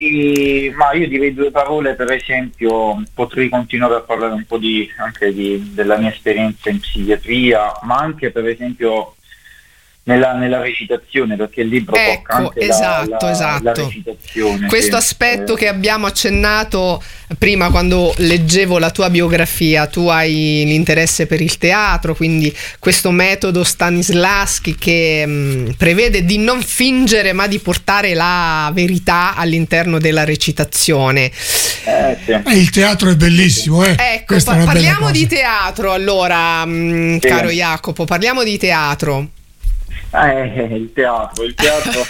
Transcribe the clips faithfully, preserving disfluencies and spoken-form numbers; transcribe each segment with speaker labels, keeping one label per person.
Speaker 1: E, ma io direi due parole, per esempio, potrei continuare a parlare un po' di, anche di, della mia esperienza in psichiatria, ma anche per esempio nella, nella recitazione, perché il libro
Speaker 2: ecco,
Speaker 1: tocca anche
Speaker 2: esatto,
Speaker 1: la, la,
Speaker 2: esatto.
Speaker 1: la recitazione.
Speaker 2: Questo
Speaker 1: sì.
Speaker 2: aspetto
Speaker 1: eh.
Speaker 2: che abbiamo accennato prima quando leggevo la tua biografia, tu hai l'interesse per il teatro, quindi questo metodo Stanislavski che mh, prevede di non fingere ma di portare la verità all'interno della recitazione.
Speaker 1: Eh, sì.
Speaker 3: Eh, il teatro è bellissimo, eh.
Speaker 2: Ecco,
Speaker 3: Questa
Speaker 2: pa-
Speaker 3: è una bella
Speaker 2: parliamo
Speaker 3: cosa.
Speaker 2: di teatro allora, mh,
Speaker 1: Sì.
Speaker 2: caro Jacopo, parliamo di teatro.
Speaker 1: Eh, il teatro, il teatro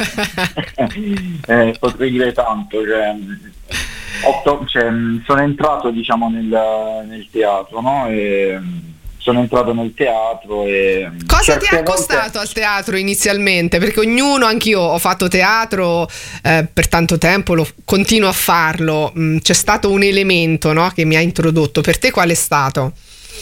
Speaker 1: eh, potrei dire tanto, cioè, otto, cioè, sono entrato diciamo nel, nel teatro, no? E sono entrato nel teatro e
Speaker 2: cosa ti ha
Speaker 1: volte...
Speaker 2: costato al teatro inizialmente? Perché ognuno, anch'io ho fatto teatro eh, per tanto tempo, lo continuo a farlo, mm, c'è stato un elemento, no, che mi ha introdotto. Per te qual è stato?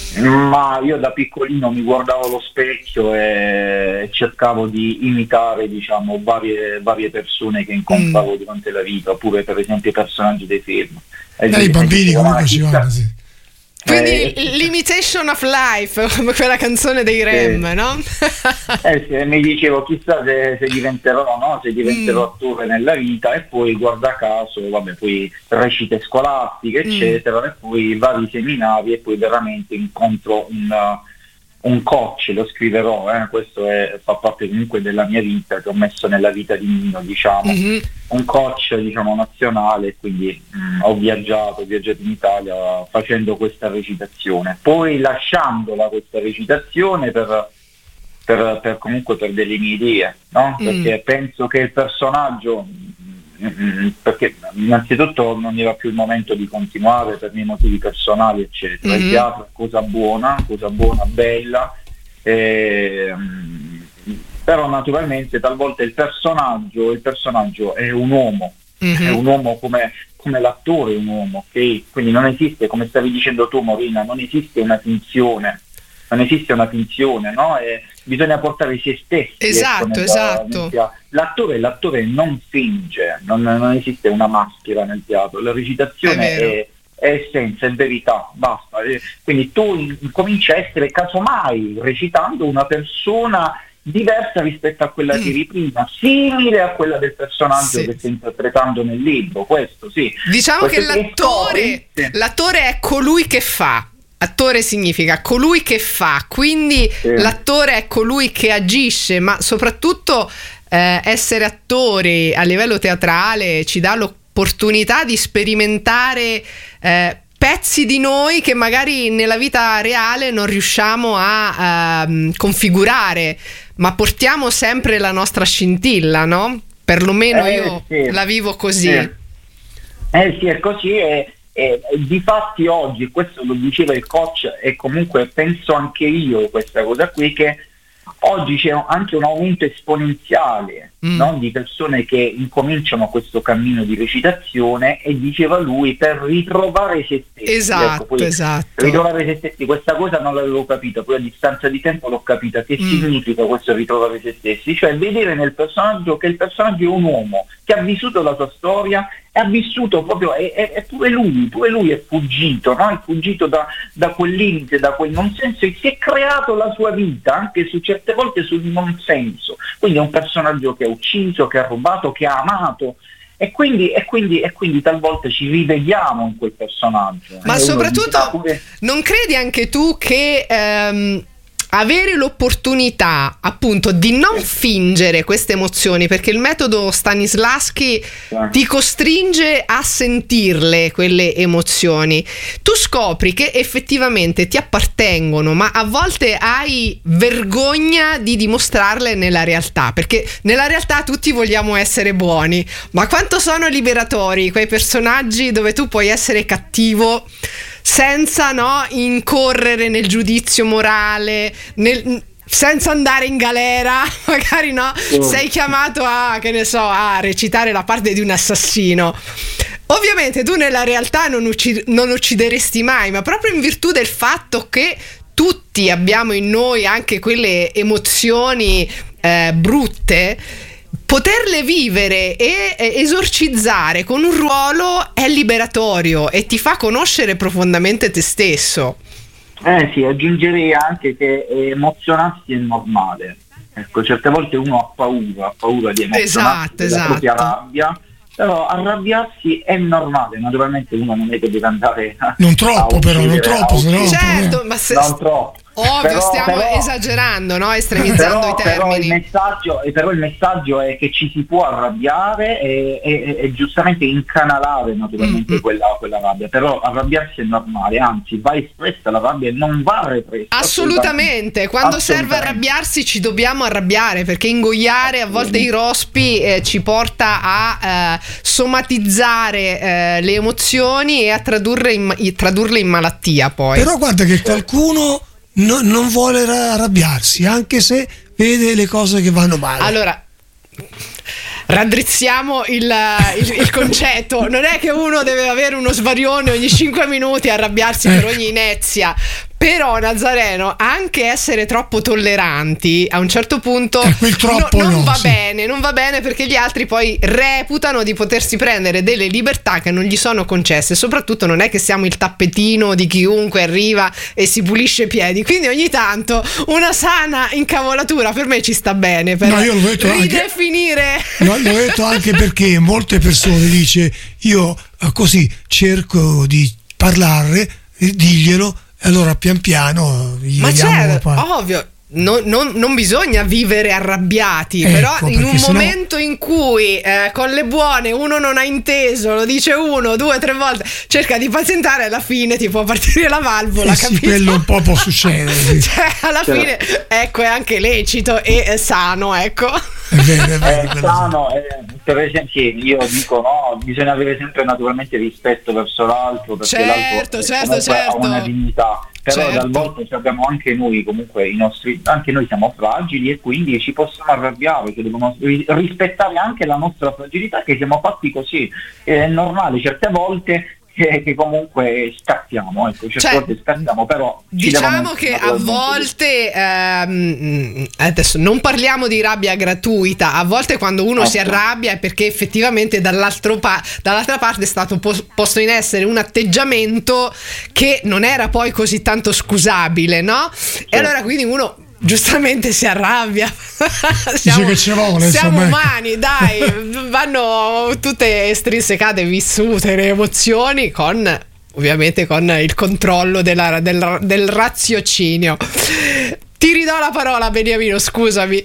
Speaker 1: Ma io da piccolino mi guardavo allo specchio e cercavo di imitare diciamo varie, varie persone che incontravo mm. durante la vita, oppure per esempio i personaggi dei film. E
Speaker 3: eh, i bambini come facevano, sì.
Speaker 2: Quindi
Speaker 1: eh,
Speaker 2: l'imitation of life, come quella canzone dei Rem,
Speaker 1: eh,
Speaker 2: no?
Speaker 1: eh, sì, mi dicevo chissà se, se diventerò, no? Se diventerò mm. attore nella vita, e poi guarda caso, vabbè, poi recite scolastiche, eccetera, mm. e poi vari seminari, e poi veramente incontro un, un coach, lo scriverò, eh? Questo è, fa parte comunque della mia vita, che ho messo nella vita di Nino, diciamo. Mm-hmm. Un coach diciamo nazionale, quindi mh, ho viaggiato, ho viaggiato in Italia facendo questa recitazione, poi lasciandola questa recitazione per, per, per comunque per delle mie idee, no? Mm. Perché penso che il personaggio, mh, perché innanzitutto non era più il momento di continuare per miei motivi personali, eccetera. Mm-hmm. Il teatro è cosa buona, cosa buona, bella, e, mh, però naturalmente talvolta il personaggio il personaggio è un uomo, mm-hmm. è un uomo come, come l'attore è un uomo, ok? Quindi non esiste, come stavi dicendo tu Morina, non esiste una finzione, non esiste una finzione, no? E bisogna portare se stessi.
Speaker 2: Esatto,
Speaker 1: ecco, nella,
Speaker 2: esatto.
Speaker 1: Nel l'attore, l'attore non finge, non, non esiste una maschera nel teatro, la recitazione è, è, è essenza, è verità, basta. Quindi tu cominci a essere casomai recitando una persona diversa rispetto a quella che eri prima, simile a quella del personaggio sì. che stai interpretando nel libro, questo sì.
Speaker 2: Diciamo
Speaker 1: questo
Speaker 2: che l'attore,
Speaker 1: sì.
Speaker 2: l'attore è colui che fa. Attore significa colui che fa, quindi sì. l'attore è colui che agisce, ma soprattutto eh, essere attori a livello teatrale ci dà l'opportunità di sperimentare eh, pezzi di noi che magari nella vita reale non riusciamo a uh, configurare, ma portiamo sempre la nostra scintilla, no? Perlomeno
Speaker 1: eh,
Speaker 2: io
Speaker 1: sì.
Speaker 2: la vivo così.
Speaker 1: Sì. Eh sì, è così e, e difatti oggi, questo lo diceva il coach e comunque penso anche io questa cosa qui, che oggi c'è anche un aumento esponenziale mm. no? di persone che incominciano questo cammino di recitazione, e diceva lui per ritrovare se stessi.
Speaker 2: Esatto,
Speaker 1: ecco, poi,
Speaker 2: esatto.
Speaker 1: Ritrovare se stessi, questa cosa non l'avevo capita, poi a distanza di tempo l'ho capita. Che mm. significa questo ritrovare se stessi? Cioè vedere nel personaggio che il personaggio è un uomo che ha vissuto la sua storia, e ha vissuto proprio, e, e, e pure lui, pure lui è fuggito, no? È fuggito da, da quel limite, da quel non senso, e si è creato la sua vita anche su certe volte sul non senso. Quindi è un personaggio che ha ucciso, che ha rubato, che ha amato, e quindi, e quindi, e quindi talvolta ci rivediamo in quel personaggio.
Speaker 2: Ma
Speaker 1: e
Speaker 2: soprattutto
Speaker 1: pure...
Speaker 2: non credi anche tu che ehm, avere l'opportunità appunto di non fingere queste emozioni, perché il metodo Stanislavski ti costringe a sentirle quelle emozioni, tu scopri che effettivamente ti appartengono, ma a volte hai vergogna di dimostrarle nella realtà, perché nella realtà tutti vogliamo essere buoni, ma quanto sono liberatori quei personaggi dove tu puoi essere cattivo senza no incorrere nel giudizio morale, nel, senza andare in galera, magari no, oh. sei chiamato a, che ne so, a recitare la parte di un assassino. Ovviamente tu nella realtà non, uccid- non uccideresti mai, ma proprio in virtù del fatto che tutti abbiamo in noi anche quelle emozioni eh, brutte, poterle vivere e esorcizzare con un ruolo è liberatorio e ti fa conoscere profondamente te stesso.
Speaker 1: Eh sì, aggiungerei anche che emozionarsi è normale. Ecco, certe volte uno ha paura, ha paura di emozionarsi,
Speaker 2: esatto,
Speaker 1: della
Speaker 2: esatto.
Speaker 1: propria rabbia, però arrabbiarsi è normale, naturalmente uno non è che deve andare a,
Speaker 3: non troppo
Speaker 1: a
Speaker 3: però, non troppo, se no
Speaker 2: certo, ma se,
Speaker 1: non troppo.
Speaker 2: Ovvio,
Speaker 1: però,
Speaker 2: stiamo
Speaker 1: però,
Speaker 2: esagerando, no? Estremizzando
Speaker 1: però,
Speaker 2: i termini.
Speaker 1: Però il, messaggio, però il messaggio è che ci si può arrabbiare e, e, e giustamente incanalare naturalmente mm-hmm. quella, quella rabbia, però arrabbiarsi è normale, anzi va espressa la rabbia e non va repressa.
Speaker 2: Assolutamente, quando assolutamente. serve arrabbiarsi ci dobbiamo arrabbiare, perché ingoiare a volte i rospi eh, ci porta a eh, somatizzare eh, le emozioni e a tradurre in, tradurle in malattia poi.
Speaker 3: Però guarda che qualcuno No, non vuole arrabbiarsi, anche se vede le cose che vanno male.
Speaker 2: Allora, raddrizziamo il, il, il concetto. Non è che uno deve avere uno svarione ogni cinque minuti e arrabbiarsi eh. per ogni inezia. Però, Nazareno, anche essere troppo tolleranti a un certo punto
Speaker 3: eh, troppo
Speaker 2: no, non
Speaker 3: no,
Speaker 2: va
Speaker 3: sì.
Speaker 2: bene, non va bene, perché gli altri poi reputano di potersi prendere delle libertà che non gli sono concesse. Soprattutto non è che siamo il tappetino di chiunque arriva e si pulisce i piedi, quindi ogni tanto una sana incavolatura per me ci sta bene, per
Speaker 3: no, io l'ho detto
Speaker 2: ridefinire
Speaker 3: anche, no, l'ho detto anche perché molte persone dice io così cerco di parlare, diglielo. Allora pian piano gli
Speaker 2: ma certo,
Speaker 3: par-
Speaker 2: ovvio, non, non, non bisogna vivere arrabbiati, ecco, però in un sennò... momento in cui eh, con le buone uno non ha inteso, lo dice uno, due, tre volte, cerca di pazientare, alla fine ti può partire la valvola,
Speaker 3: eh
Speaker 2: capito?
Speaker 3: Sì, quello un po' può succedere. Sì.
Speaker 2: Cioè, alla certo. fine, ecco, è anche lecito e è sano, ecco.
Speaker 3: È vero, è vero,
Speaker 1: è sano, eh, per esempio io dico no, bisogna avere sempre naturalmente rispetto verso l'altro, perché
Speaker 2: certo,
Speaker 1: l'altro
Speaker 2: certo, certo.
Speaker 1: ha una dignità, però
Speaker 2: certo.
Speaker 1: talvolta abbiamo anche noi comunque i nostri, anche noi siamo fragili e quindi ci possiamo arrabbiare, che dobbiamo rispettare anche la nostra fragilità, che siamo fatti così, è normale certe volte che, che comunque scattiamo, ecco, certe
Speaker 2: cioè,
Speaker 1: volte scattiamo, però
Speaker 2: diciamo che a volte ehm, adesso non parliamo di rabbia gratuita, a volte quando uno okay. si arrabbia è perché effettivamente dall'altro pa- dall'altra parte è stato pos- posto in essere un atteggiamento che non era poi così tanto scusabile, no? Certo. E allora quindi uno giustamente si arrabbia. siamo
Speaker 3: che ci vuole,
Speaker 2: siamo
Speaker 3: insomma.
Speaker 2: umani, dai, vanno tutte estrinsecate, vissute le emozioni con ovviamente con il controllo della, del, del raziocinio. Ti ridò la parola, Beniamino, scusami.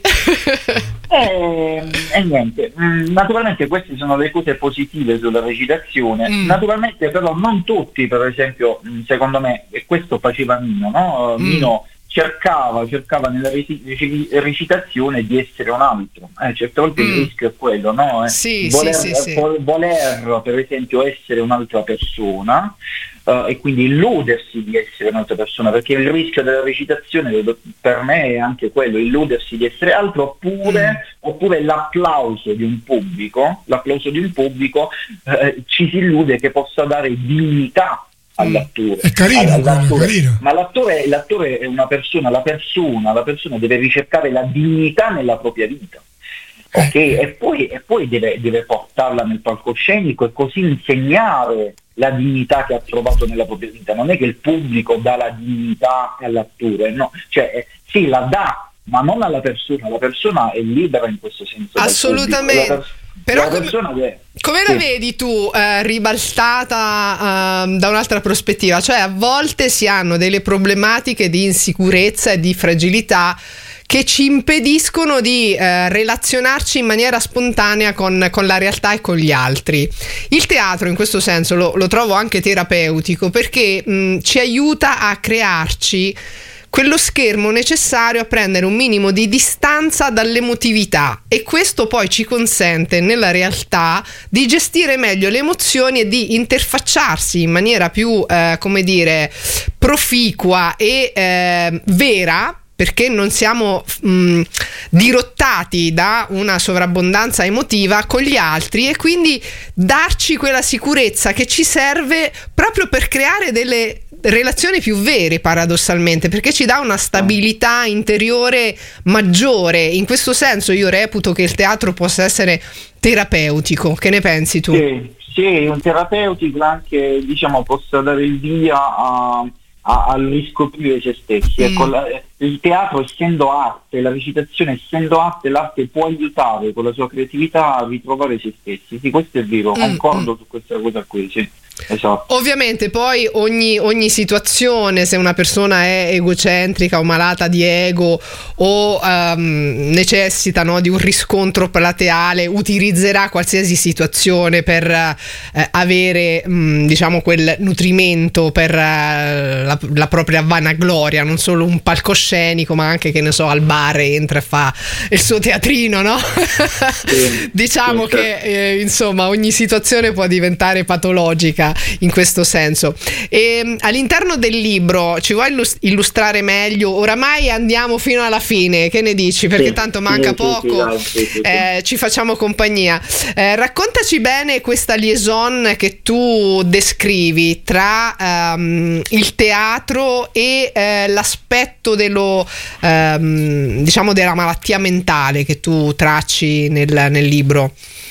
Speaker 1: E, e niente, mm, naturalmente queste sono le cose positive sulla recitazione, mm. naturalmente però non tutti, per esempio, secondo me, e questo faceva Mino, no? Mm. Mino cercava, cercava nella recitazione di essere un altro, eh, certe volte mm. il rischio è quello, no? Eh,
Speaker 2: sì,
Speaker 1: voler,
Speaker 2: sì, sì,
Speaker 1: eh, voler per esempio essere un'altra persona uh, e quindi illudersi di essere un'altra persona, perché il rischio della recitazione per me è anche quello, illudersi di essere altro, oppure, mm. oppure l'applauso di un pubblico, l'applauso di un pubblico eh, ci si illude che possa dare dignità all'attore.
Speaker 3: È carino,
Speaker 1: all'attore.
Speaker 3: carino.
Speaker 1: Ma l'attore, l'attore è una persona, la persona, la persona deve ricercare la dignità nella propria vita. Ok? Eh. E poi, e poi deve, deve portarla nel palcoscenico e così insegnare la dignità che ha trovato nella propria vita. Non è che il pubblico dà la dignità all'attore, no, cioè eh, sì, la dà, ma non alla persona, la persona è libera in questo senso.
Speaker 2: Assolutamente. Però come,
Speaker 1: che,
Speaker 2: come
Speaker 1: sì.
Speaker 2: la vedi tu eh, ribaltata eh, da un'altra prospettiva? Cioè a volte si hanno delle problematiche di insicurezza e di fragilità che ci impediscono di eh, relazionarci in maniera spontanea con, con la realtà e con gli altri. Il teatro in questo senso lo, lo trovo anche terapeutico, perché mh, ci aiuta a crearci quello schermo necessario a prendere un minimo di distanza dall'emotività, e questo poi ci consente nella realtà di gestire meglio le emozioni e di interfacciarsi in maniera più, eh, come dire, proficua e eh, vera, perché non siamo mh, dirottati da una sovrabbondanza emotiva con gli altri, e quindi darci quella sicurezza che ci serve proprio per creare delle relazioni più vere, paradossalmente, perché ci dà una stabilità interiore maggiore. In questo senso io reputo che il teatro possa essere terapeutico. Che ne pensi tu?
Speaker 1: Sì, sì, un terapeutico anche, diciamo, possa dare il via a, a, a riscoprire se stessi. Mm. Ecco, la, il teatro, essendo arte, la recitazione essendo arte, l'arte può aiutare con la sua creatività a ritrovare se stessi. Sì, questo è vero, mm. concordo su questa cosa qui, sì. Esatto.
Speaker 2: Ovviamente poi ogni, ogni situazione, se una persona è egocentrica o malata di ego o um, necessita, no, di un riscontro plateale, utilizzerà qualsiasi situazione per eh, avere mh, diciamo quel nutrimento per uh, la, la propria vanagloria, non solo un palcoscenico ma anche, che ne so, al bar entra e fa il suo teatrino, no? Sì, diciamo sì, che eh, insomma ogni situazione può diventare patologica in questo senso. E all'interno del libro ci vuoi illustrare meglio? Oramai andiamo fino alla fine, che ne dici? Perché sì, tanto manca sì, poco, sì, sì, sì, eh, ci facciamo compagnia. Eh, raccontaci bene questa liaison che tu descrivi tra um, il teatro e eh, l'aspetto dello um, diciamo della malattia mentale che tu tracci nel, nel libro.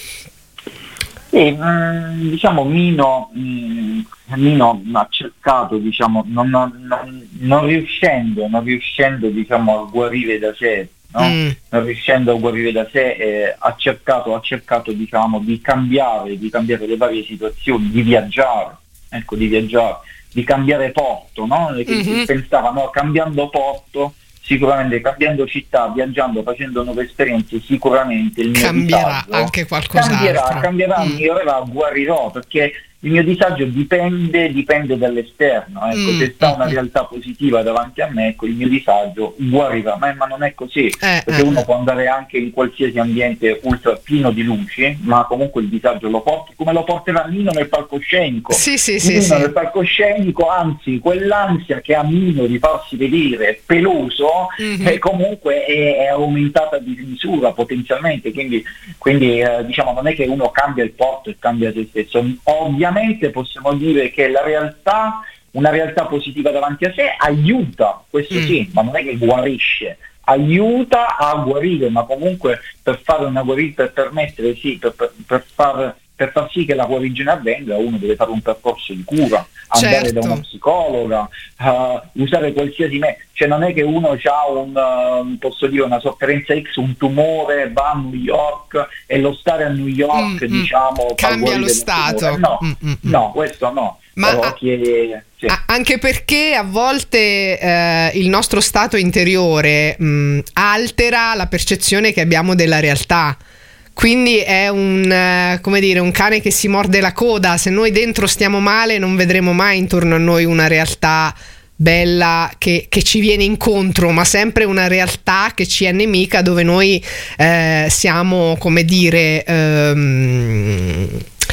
Speaker 1: Sì, mh, diciamo Mino, mh, Mino ha cercato, diciamo, non, non, non riuscendo, non riuscendo diciamo a guarire da sé, no? Mm. non riuscendo a guarire da sé, eh, ha cercato, ha cercato diciamo di cambiare, di cambiare le varie situazioni, di viaggiare, ecco, di viaggiare, di cambiare porto, no? Mm-hmm. Pensava, no, cambiando porto, sicuramente cambiando città, viaggiando, facendo nuove esperienze, sicuramente il mio
Speaker 2: cambierà
Speaker 1: disagio
Speaker 2: anche qualcos'altro.
Speaker 1: Cambierà, cambierà, mm. migliorerà, guarirò, perché il mio disagio dipende, dipende dall'esterno. Ecco, mm. se sta una realtà positiva davanti a me, ecco, il mio disagio guarirà, ma, ma non è così, eh, perché eh. uno può andare anche in qualsiasi ambiente ultra pieno di luci, ma comunque il disagio lo porti, come lo porterà Mino nel palcoscenico.
Speaker 2: Sì, sì, sì,
Speaker 1: Mino
Speaker 2: sì.
Speaker 1: nel palcoscenico, anzi, quell'ansia che ha Mino di farsi vedere peloso, mm-hmm. eh, comunque è, è aumentata di misura potenzialmente, quindi, quindi eh, diciamo non è che uno cambia il porto e cambia se stesso. Ovviamente possiamo dire che la realtà, una realtà positiva davanti a sé aiuta, questo mm. sì, ma non è che guarisce, aiuta a guarire, ma comunque per fare una guarita, per permettere, sì, per, per, per far per far sì che la guarigione avvenga, uno deve fare un percorso di cura, andare
Speaker 2: certo.
Speaker 1: da una psicologa, uh, usare qualsiasi mezzo, cioè non è che uno ha un, uh, posso dire, una sofferenza X, un tumore, va a New York e lo stare a New York, mm, diciamo,
Speaker 2: cambia lo stato.
Speaker 1: No,
Speaker 2: mm, mm,
Speaker 1: no, questo no.
Speaker 2: Ma a, che, sì. anche perché a volte eh, il nostro stato interiore mh, altera la percezione che abbiamo della realtà. Quindi è un, eh, come dire, un cane che si morde la coda. Se noi dentro stiamo male, non vedremo mai intorno a noi una realtà bella che, che ci viene incontro, ma sempre una realtà che ci è nemica, dove noi eh, siamo, come dire, ehm,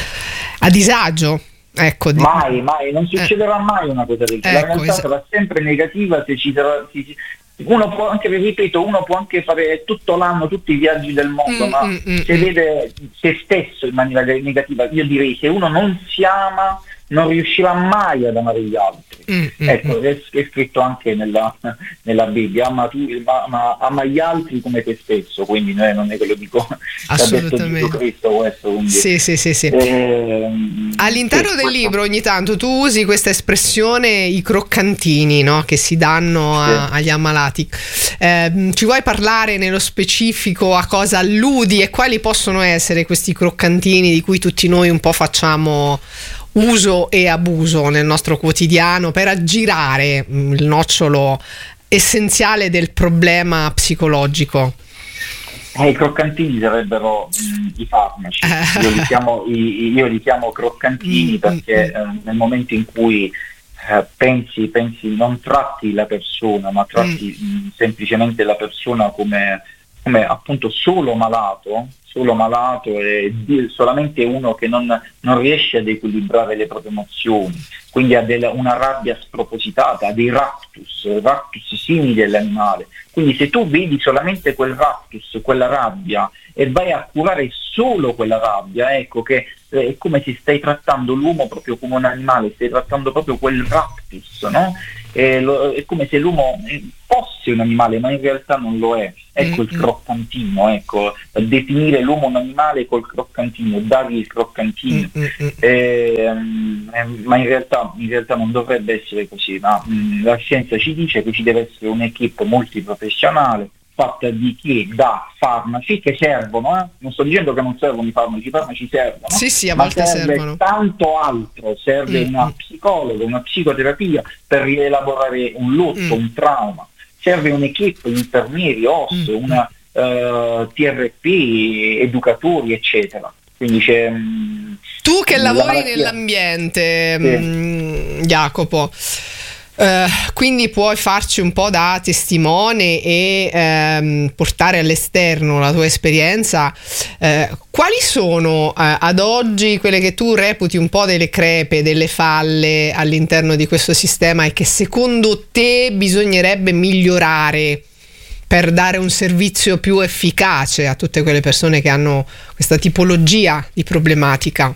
Speaker 2: a disagio. Ecco,
Speaker 1: mai, mai, non succederà eh. mai una cosa del genere.
Speaker 2: Ecco,
Speaker 1: la realtà sarà sempre negativa se ci sarà... Si, uno può anche, ripeto, uno può anche fare tutto l'anno tutti i viaggi del mondo, mm, ma mm, se mm. vede se stesso in maniera negativa, io direi, se uno non si ama non riuscirà mai ad amare gli altri. Mm, ecco, mm. È, è scritto anche nella, nella Bibbia, ama, tu, ma, ma ama gli altri come te stesso, quindi eh, non è che lo dico, ha detto Gesù Cristo questo. Quindi,
Speaker 2: sì, sì, sì, sì.
Speaker 1: Eh,
Speaker 2: all'interno sì, del questo. libro ogni tanto tu usi questa espressione, i croccantini, no? Che si danno a, sì. agli ammalati. Eh, ci vuoi parlare nello specifico a cosa alludi e quali possono essere questi croccantini di cui tutti noi un po' facciamo uso e abuso nel nostro quotidiano per aggirare il nocciolo essenziale del problema psicologico?
Speaker 1: Eh, I croccantini sarebbero mh, i farmaci, io li chiamo, i, io li chiamo croccantini perché eh, nel momento in cui eh, pensi, pensi, non tratti la persona, ma tratti mh, semplicemente la persona come, come appunto solo malato, solo malato e solamente uno che non, non riesce ad equilibrare le proprie emozioni, quindi ha della, una rabbia spropositata, ha dei raptus, raptus simili all'animale. Quindi se tu vedi solamente quel raptus, quella rabbia, e vai a curare solo quella rabbia, ecco che è come se stai trattando l'uomo proprio come un animale, stai trattando proprio quel raptus, no? È, lo, è come se l'uomo fosse un animale, ma in realtà non lo è. Ecco mm-hmm. il croccantino, ecco, definire l'uomo un animale col croccantino, dargli il croccantino, mm-hmm. eh, ma in realtà, in realtà non dovrebbe essere così. Ma, mh, la scienza ci dice che ci deve essere un'equipe multiprofessionale fatta di chi dà farmaci che servono, eh? Non sto dicendo che non servono i farmaci, i farmaci servono,
Speaker 2: sì, sì, a
Speaker 1: ma
Speaker 2: volte
Speaker 1: serve
Speaker 2: servono
Speaker 1: tanto altro, serve mm. una psicologa, una psicoterapia per rielaborare un lutto, mm. un trauma, serve un'equipe, infermieri, O S, mm. una uh, T R P, educatori, eccetera. Quindi c'è mh,
Speaker 2: tu che lavori
Speaker 1: malattia.
Speaker 2: nell'ambiente,
Speaker 1: sì.
Speaker 2: mh, Jacopo, Uh, quindi puoi farci un po' da testimone e um, portare all'esterno la tua esperienza. Uh, quali sono uh, ad oggi quelle che tu reputi un po' delle crepe, delle falle all'interno di questo sistema e che secondo te bisognerebbe migliorare per dare un servizio più efficace a tutte quelle persone che hanno questa tipologia di problematica?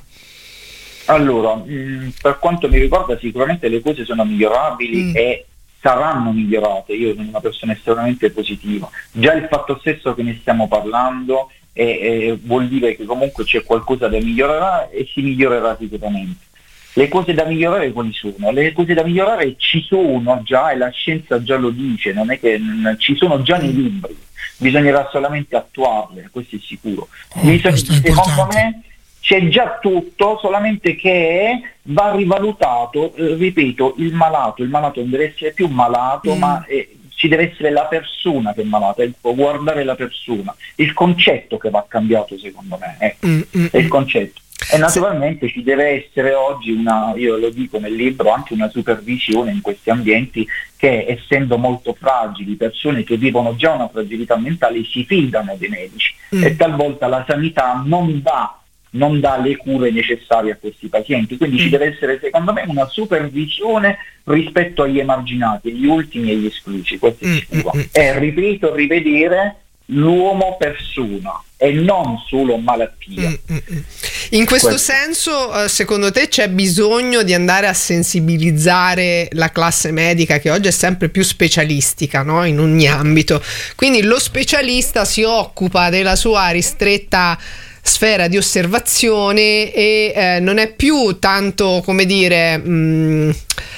Speaker 1: Allora, mh, per quanto mi riguarda sicuramente le cose sono migliorabili mm. e saranno migliorate. Io sono una persona estremamente positiva. Già il fatto stesso che ne stiamo parlando è, è, vuol dire che comunque c'è qualcosa da migliorare e si migliorerà sicuramente. Le cose da migliorare quali sono? Le cose da migliorare ci sono già e la scienza già lo dice, non è che mh, ci sono già nei libri, bisognerà solamente attuarle, questo è sicuro.
Speaker 3: Oh,
Speaker 1: Bisogna,
Speaker 3: questo è
Speaker 1: secondo me c'è già tutto, solamente che va rivalutato, eh, ripeto, il malato, il malato non deve essere più malato, mm. ma eh, ci deve essere la persona che è malata, è guardare la persona, il concetto che va cambiato secondo me, ecco, mm, mm, è il concetto. E naturalmente ci deve essere oggi una, io lo dico nel libro, anche una supervisione in questi ambienti che, essendo molto fragili, persone che vivono già una fragilità mentale si fidano dei medici mm. e talvolta la sanità non dà non dà le cure necessarie a questi pazienti, quindi mm. ci deve essere secondo me una supervisione rispetto agli emarginati, gli ultimi e gli esclusi, questo è
Speaker 2: mm.
Speaker 1: sicuro. E ripeto, rivedere l'uomo persona e non solo malattia.
Speaker 2: Mm. In questo, questo senso, secondo te c'è bisogno di andare a sensibilizzare la classe medica, che oggi è sempre più specialistica, no? In ogni ambito, quindi lo specialista si occupa della sua ristretta sfera di osservazione e eh, non è più tanto, come dire, mh,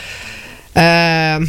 Speaker 2: eh,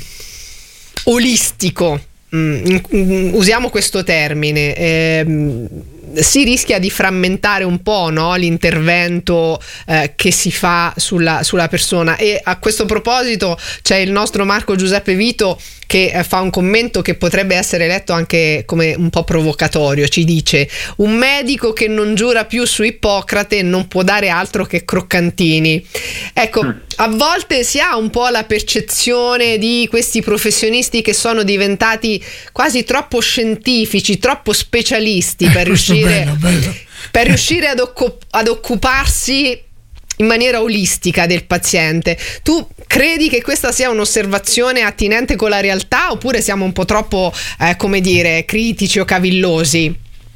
Speaker 2: olistico, mh, mh, usiamo questo termine, eh, si rischia di frammentare un po', no, l'intervento eh, che si fa sulla, sulla persona. E a questo proposito c'è il nostro Marco Giuseppe Vito che eh, fa un commento che potrebbe essere letto anche come un po' provocatorio. Ci dice: un medico che non giura più su Ippocrate non può dare altro che croccantini. Ecco, mm. a volte si ha un po' la percezione di questi professionisti che sono diventati quasi troppo scientifici, troppo specialisti per riuscire Bello, bello. per riuscire ad, occup- ad occuparsi in maniera olistica del paziente. Tu credi che questa sia un'osservazione attinente con la realtà, oppure siamo un po' troppo, eh, come dire, critici o cavillosi?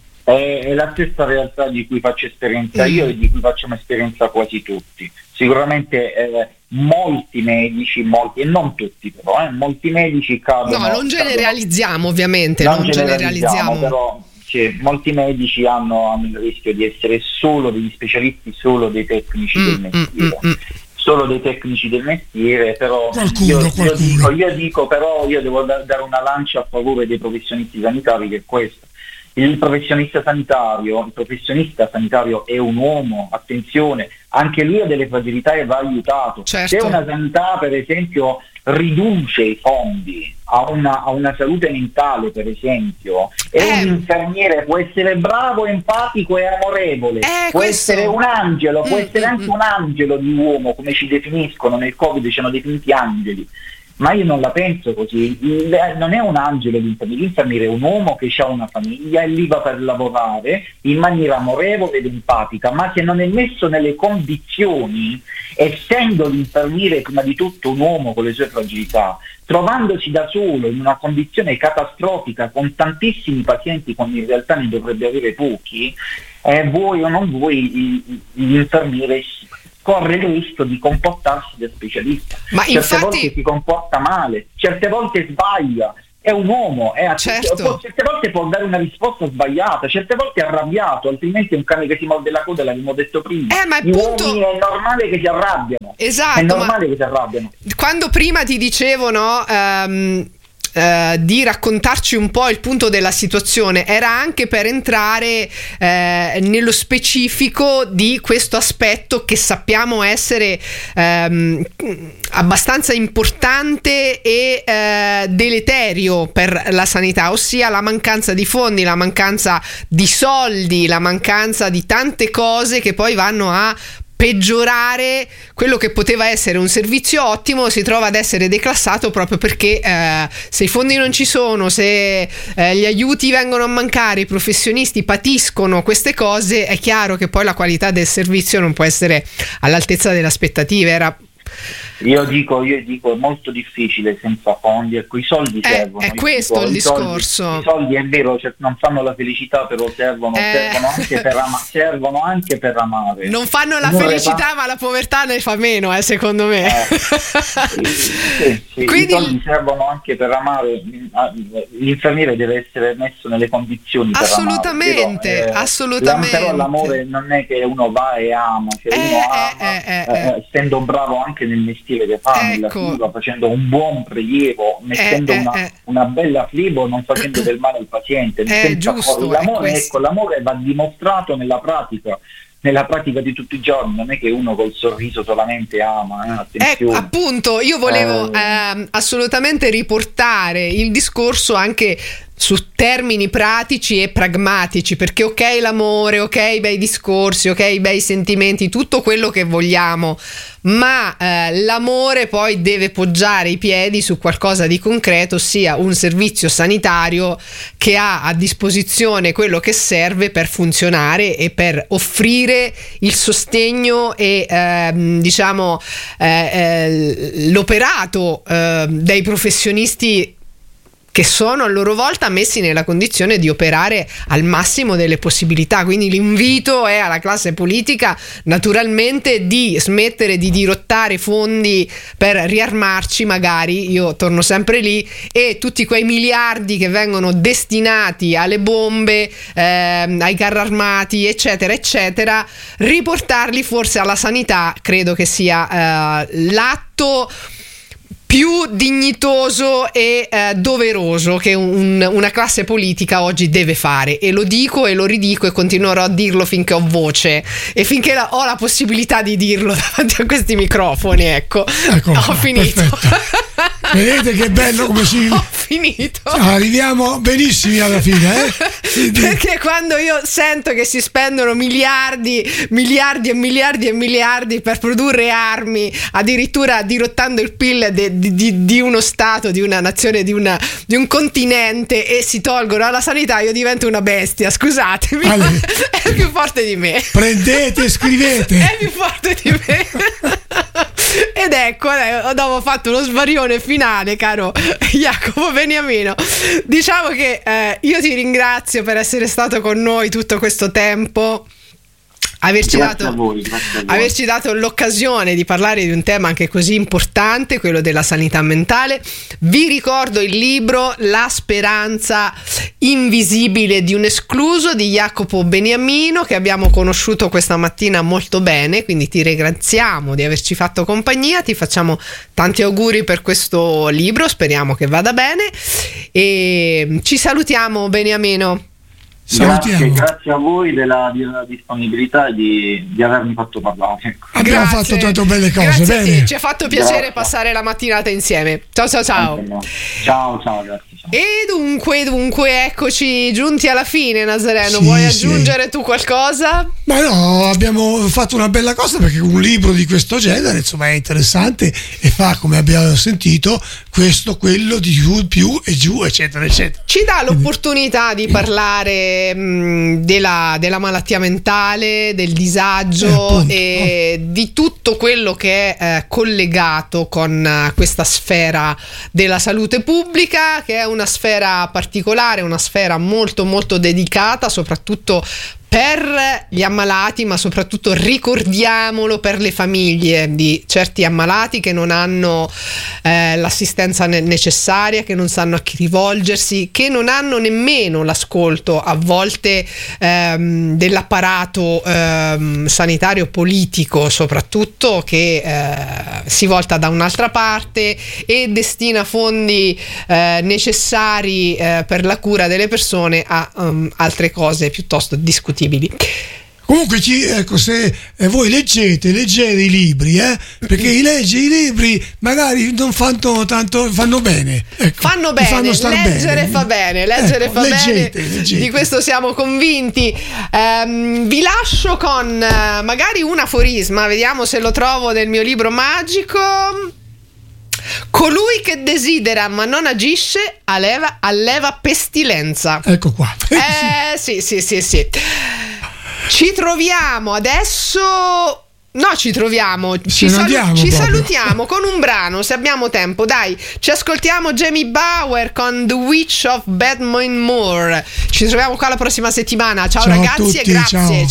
Speaker 1: È la stessa realtà di cui faccio esperienza mm. io e di cui facciamo esperienza quasi tutti. Sicuramente eh, molti medici, molti, e non tutti però, eh, molti medici cadono... No,
Speaker 2: non generalizziamo cadono, ovviamente,
Speaker 1: non,
Speaker 2: non generalizziamo.
Speaker 1: Però sì, molti medici hanno, hanno il rischio di essere solo degli specialisti, solo dei tecnici mm, del mestiere. Mm, mm, solo dei tecnici del mestiere, però
Speaker 3: qualcuno,
Speaker 1: io,
Speaker 3: qualcuno.
Speaker 1: Io, dico, io dico però io devo da, dare una lancia a favore dei professionisti sanitari, che è questo. Il professionista sanitario, il professionista sanitario è un uomo, attenzione, anche lui ha delle fragilità e va aiutato.
Speaker 2: Certo.
Speaker 1: Se una sanità, per esempio, riduce i fondi a una, a una salute mentale, per esempio, e eh. un infermiere può essere bravo, empatico e amorevole,
Speaker 2: eh,
Speaker 1: può
Speaker 2: questo...
Speaker 1: essere un angelo, può
Speaker 2: mm,
Speaker 1: essere
Speaker 2: mm,
Speaker 1: anche
Speaker 2: mm.
Speaker 1: un angelo di uomo, come ci definiscono nel Covid, ci hanno definiti angeli. Ma io non la penso così, il, non è un angelo l'infermiere, l'infermiere è un uomo che ha una famiglia e lì va per lavorare in maniera amorevole ed empatica, ma se non è messo nelle condizioni, essendo l'infermiere prima di tutto un uomo con le sue fragilità, trovandosi da solo in una condizione catastrofica con tantissimi pazienti quando in realtà ne dovrebbe avere pochi, eh, vuoi o non vuoi l'infermiere corre il rischio di comportarsi da specialista.
Speaker 2: Ma
Speaker 1: certe
Speaker 2: infatti...
Speaker 1: volte si comporta male, certe volte sbaglia, è un uomo, è
Speaker 2: certo.
Speaker 1: certe volte può dare una risposta sbagliata, certe volte è arrabbiato, altrimenti è un cane che si morde la coda, l'abbiamo detto prima.
Speaker 2: Eh, ma
Speaker 1: Gli
Speaker 2: punto...
Speaker 1: uomini è normale che si arrabbiano.
Speaker 2: Esatto,
Speaker 1: è normale
Speaker 2: ma...
Speaker 1: che si arrabbiano.
Speaker 2: Quando prima ti dicevo, no, um... Uh, di raccontarci un po' il punto della situazione, era anche per entrare uh, nello specifico di questo aspetto che sappiamo essere um, abbastanza importante e uh, deleterio per la sanità, ossia la mancanza di fondi, la mancanza di soldi, la mancanza di tante cose che poi vanno a peggiorare quello che poteva essere un servizio ottimo, si trova ad essere declassato proprio perché eh, se i fondi non ci sono, se eh, gli aiuti vengono a mancare, i professionisti patiscono queste cose, è chiaro che poi la qualità del servizio non può essere all'altezza delle aspettative. Era
Speaker 1: Io dico, io dico è molto difficile senza fondi, ecco, i soldi
Speaker 2: eh,
Speaker 1: servono.
Speaker 2: È questo
Speaker 1: dico,
Speaker 2: il
Speaker 1: i
Speaker 2: discorso.
Speaker 1: Soldi, I soldi è vero, cioè, non fanno la felicità, però servono,
Speaker 2: eh.
Speaker 1: servono, anche per ama- servono anche per amare.
Speaker 2: Non fanno la
Speaker 1: non
Speaker 2: felicità,
Speaker 1: fa...
Speaker 2: ma la povertà ne fa meno, eh, secondo me.
Speaker 1: Eh, sì, sì, sì.
Speaker 2: Quindi...
Speaker 1: I soldi servono anche per amare. L'infermiere deve essere messo nelle condizioni per
Speaker 2: assolutamente,
Speaker 1: amare. Però, eh,
Speaker 2: assolutamente.
Speaker 1: Però l'amore non è che uno va e ama, cioè
Speaker 2: eh,
Speaker 1: uno ama,
Speaker 2: eh, eh,
Speaker 1: eh,
Speaker 2: eh.
Speaker 1: essendo bravo anche nel mestiere che fa,
Speaker 2: ecco.
Speaker 1: nella cura, facendo un buon prelievo, mettendo
Speaker 2: eh,
Speaker 1: una,
Speaker 2: eh.
Speaker 1: una bella flebo, non facendo del male al paziente.
Speaker 2: Eh, giusto,
Speaker 1: l'amore, ecco, l'amore va dimostrato nella pratica. Nella pratica di tutti i giorni, non è che uno col sorriso solamente ama, eh, attenzione.
Speaker 2: Eh, appunto, io volevo
Speaker 1: eh,
Speaker 2: eh, assolutamente riportare il discorso anche su termini pratici e pragmatici, perché ok l'amore, ok i bei discorsi, ok i bei sentimenti, tutto quello che vogliamo, ma eh, l'amore poi deve poggiare i piedi su qualcosa di concreto, ossia un servizio sanitario che ha a disposizione quello che serve per funzionare e per offrire il sostegno e ehm, diciamo eh, eh, l'operato eh, dei professionisti che sono a loro volta messi nella condizione di operare al massimo delle possibilità. Quindi l'invito è alla classe politica naturalmente di smettere di dirottare fondi per riarmarci, magari, io torno sempre lì, e tutti quei miliardi che vengono destinati alle bombe, ehm, ai carri armati, eccetera eccetera, riportarli forse alla sanità. Credo che sia eh, l'atto più dignitoso e eh, doveroso che un, una classe politica oggi deve fare, e lo dico e lo ridico e continuerò a dirlo finché ho voce e finché la, ho la possibilità di dirlo davanti a questi microfoni, ecco,
Speaker 3: ecco
Speaker 2: ho finito.
Speaker 3: Vedete che bello come si...
Speaker 2: Ho finito.
Speaker 3: Arriviamo benissimi alla fine, eh?
Speaker 2: Perché quando io sento che si spendono miliardi, miliardi e miliardi e miliardi per produrre armi, addirittura dirottando il P I L de, di, di, di uno stato, di una nazione, di, una, di un continente, e si tolgono alla sanità, io divento una bestia, scusatemi. Allora, è più forte di me.
Speaker 3: Prendete e scrivete.
Speaker 2: È più forte di me. Ed ecco, dopo ho fatto uno svarione finale, caro Jacopo Beniamino. Diciamo che eh, io ti ringrazio per essere stato con noi tutto questo tempo, averci dato,
Speaker 1: a voi, a
Speaker 2: averci dato l'occasione di parlare di un tema anche così importante, quello della sanità mentale. Vi ricordo il libro La speranza invisibile di un escluso di Jacopo Beniamino, che abbiamo conosciuto questa mattina molto bene, quindi ti ringraziamo di averci fatto compagnia, ti facciamo tanti auguri per questo libro, speriamo che vada bene e ci salutiamo, Beniamino.
Speaker 1: Grazie, grazie a voi della, della disponibilità e di, di avermi fatto parlare.
Speaker 3: Abbiamo
Speaker 2: Grazie.
Speaker 3: fatto tante belle cose.
Speaker 2: Grazie
Speaker 3: bene.
Speaker 2: a te, ci ha fatto piacere
Speaker 1: Grazie.
Speaker 2: passare la mattinata insieme. Ciao ciao ciao.
Speaker 1: Ciao ciao, grazie. Ciao.
Speaker 2: E dunque, dunque, eccoci giunti alla fine, Nazareno.
Speaker 3: Sì,
Speaker 2: Vuoi
Speaker 3: sì.
Speaker 2: aggiungere tu qualcosa?
Speaker 3: Ma no, abbiamo fatto una bella cosa, perché un libro di questo genere insomma è interessante e fa, come abbiamo sentito, questo, quello, di giù, più e giù, eccetera eccetera.
Speaker 2: Ci dà l'opportunità di parlare mh, della, della malattia mentale, del disagio,
Speaker 3: Eh, appunto.
Speaker 2: e di tutto quello che è eh, collegato con eh, questa sfera della salute pubblica, che è una sfera particolare, una sfera molto molto dedicata soprattutto per gli ammalati, ma soprattutto ricordiamolo per le famiglie di certi ammalati che non hanno eh, l'assistenza ne- necessaria, che non sanno a chi rivolgersi, che non hanno nemmeno l'ascolto a volte ehm, dell'apparato ehm, sanitario politico, soprattutto, che eh, si volta da un'altra parte e destina fondi eh, necessari eh, per la cura delle persone a um, altre cose piuttosto discutibili.
Speaker 3: Comunque, ci, ecco, se eh, voi leggete, leggete i libri, eh, perché i leggi i libri magari non fanno tanto, fanno bene. Ecco,
Speaker 2: fanno bene,
Speaker 3: fanno star
Speaker 2: leggere
Speaker 3: bene.
Speaker 2: fa bene, leggere
Speaker 3: ecco,
Speaker 2: fa
Speaker 3: leggete,
Speaker 2: bene,
Speaker 3: leggete.
Speaker 2: Di questo siamo convinti. Ehm, vi lascio con uh, magari un aforisma, vediamo se lo trovo nel mio libro magico. Colui che desidera ma non agisce alleva, alleva pestilenza.
Speaker 3: Ecco qua.
Speaker 2: Eh sì, sì, sì, sì. Ci troviamo adesso. No, ci troviamo. Ci, salu- ci salutiamo con un brano, se abbiamo tempo. Dai, ci ascoltiamo Jamie Bauer con The Witch of Badminton Moor. Ci troviamo qua la prossima settimana. Ciao, ciao ragazzi, e grazie. Ciao.